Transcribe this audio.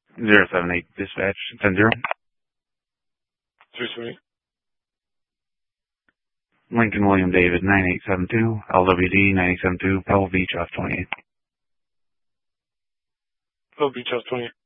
078 dispatch, 10-0. 328. Lincoln William David, 9872, LWD 9872, Pebble Beach off 28. Pebble Beach off 28.